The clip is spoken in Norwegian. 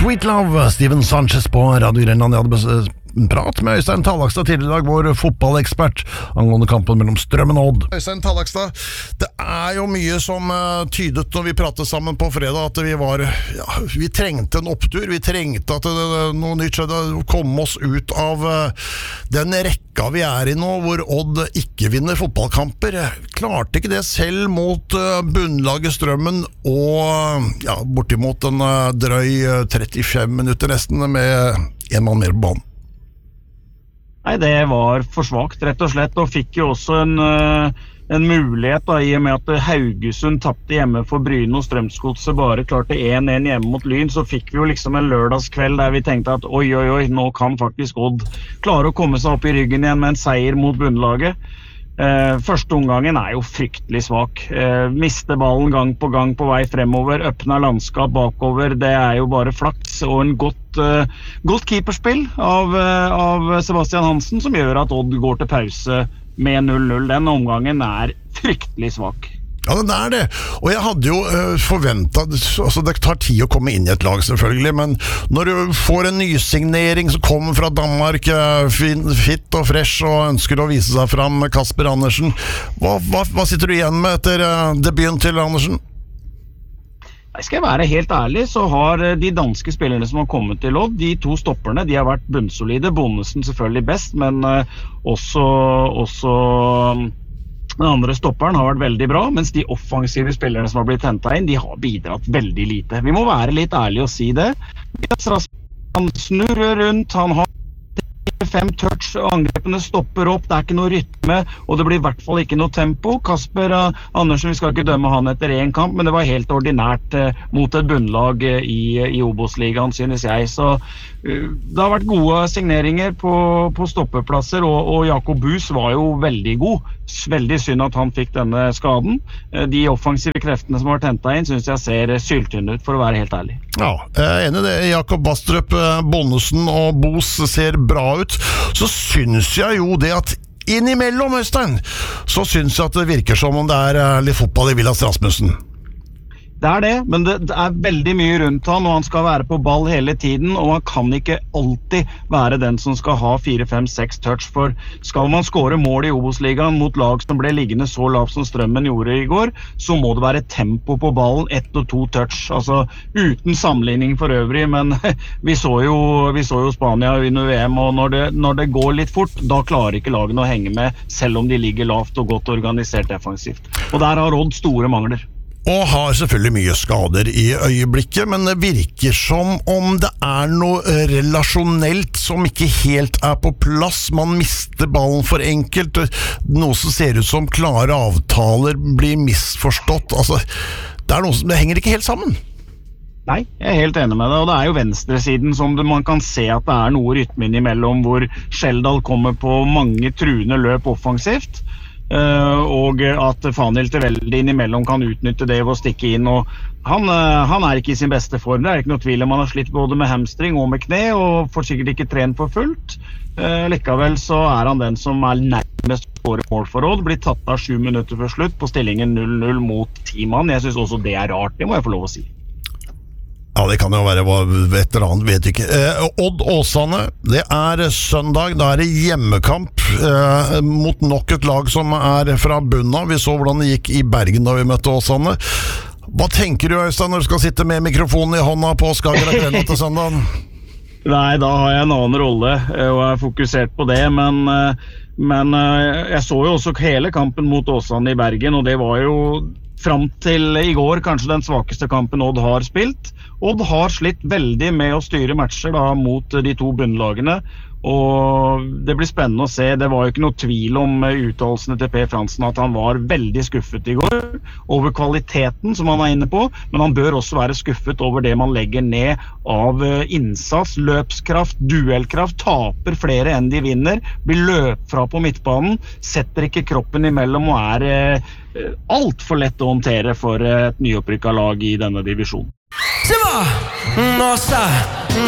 Sweet Love, Steven Sanchez på Radio Grenland. Jeg hadde prat med Øystein Tallakstad tidligere I dag, vår fotballekspert angående kampen mellom Strømmen og Odd. Øystein Tallakstad, det jo mye som tydet når vi pratet sammen på fredag at vi trengte en opptur, vi trengte at noe nytt skjedde, komme oss ut av den rekka vi I nå, hvor Odd ikke vinner fotballkamper. Klarte ikke det selv mot bunnlaget Strømmen og bortimot en drøy 35 minutter nesten med en mann mer på banen. Nei, det var for svagt, rett og slett, og fikk jo også en mulighet da, I og med at Haugesund tappte hjemme for Bryne og Strømsgodset bare klarte 1-1 hjemme mot Lyn, så fikk vi jo liksom en lørdagskveld der vi tenkte at oi, nå kan faktisk Odd klare å komme seg opp I ryggen igjen med en seier mot bunnlaget. Første omgangen jo fryktelig svak. Miste ballen gang på vei fremover, åpner landskap bakover, det jo bare flaks og en godt keeperspill av Sebastian Hansen som gjør at Odd går til pause med 0-0. Den omgangen fryktelig svak. Ja, den det. Og jeg hadde jo forventet, altså det tar tid å komme inn I et lag selvfølgelig, men når du får en nysignering som kommer fra Danmark, fit og fresh og ønsker å vise seg fram med Kasper Andersen, hva sitter du igjen med etter debuten til Andersen? Skal jeg være helt ærlig, så har de danske spillerne som har kommet til Odd, de to stopperne, de har vært bunnsolide, Bonnesen selvfølgelig best, men også den andre stopperen har vært veldig bra, mens de offensive spillerne som har blitt hentet inn, de har bidratt veldig lite. Vi må være litt ærlige og si det. Han snurrer rundt, han har 5 touch, og angrepene stopper opp, det ikke noe rytme, og det blir I hvert fall ikke noe tempo. Kasper Andersen, vi skal ikke dømme han etter en kamp, men det var helt ordinært mot et bunnlag I Obos-ligaen, synes jeg. Så det har vært gode signeringer på stoppeplasser, og Jakob Bus var jo veldig god. Veldig synd at han fikk denne skaden. De offensive kreftene som har vært hentet inn, synes jeg ser syltynne ut, for å være helt ærlig. Ja, jeg enig I det. Jakob Bastrup, Bonnesen og Bos ser bra ut. Så synes jeg jo det at innimellom, Øystein, så synes jeg at det virker som om det litt fotball I Vilas Rasmussen. Det det, men det veldig mye rundt han, og han skal være på ball hele tiden, og han kan ikke alltid være den som skal ha 4, 5, 6 touch, for skal man score mål I Obos-ligaen mot lag som ble liggende så lavt som Strømmen gjorde I går, så må det være tempo på ballen, 1 og 2 touch, altså uten sammenligning for øvrig, men vi så jo Spania under VM, og når det går litt fort, da klarer ikke lagene å henge med, selv om de ligger lavt og godt organisert defensivt. Og der har Odd store mangler. Og har selvfølgelig mye skader I øyeblikket, men det virker som om det noe relasjonelt som ikke helt på plass. Man mister ballen for enkelt, noe som ser ut som klare avtaler blir misforstått. Altså, det noe som det henger ikke helt sammen. Nei, jeg helt enig med det, og det jo venstresiden som man kan se at det noe rytme innimellom, hvor Skjeldal kommer på mange truende løp offensivt, og at Fanhild veldig innimellom kan utnytte det ved å stikke inn, og han ikke I sin beste form. Det ikke noe tvil om han har slitt både med hamstring og med kne, og får sikkert ikke trent for fullt. Likevel så han den som nærmest for mål for Odd, blir tatt av 7 minutter før slutt på stillingen 0-0 mot 10 mann. Jeg synes også det rart, det må jeg få lov å si. Ja, det kan jo være et eller annet, vet ikke. Odd Åsane, det søndag, da det hjemmekamp mot nok et lag som fra bunnen. Vi så hvordan det gikk I Bergen da vi møtte Åsane. Hva tenker du, Øystein, når du skal sitte med mikrofonen I hånda på Skagerrak Arena til søndag? Nei, da har jeg en annen rolle, og fokusert på det, men jeg så jo også hele kampen mot Åsane I Bergen, og det var jo fram til I går kanskje den svakeste kampen Odd har spilt. Odd har slitt veldig med å styre matcher da, mot de to bunnlagene, og det blir spennende å se. Det var jo ikke noe tvil om uttalelsene til Per Fransen at han var veldig skuffet I går over kvaliteten som han inne på, men han bør også være skuffet over det man legger ned av innsats, løpskraft, duellkraft, taper flere enn de vinner, blir løpt fra på midtbanen, setter ikke kroppen imellom og alt for lett å håndtere for et nyopprykket lag I denne divisjonen.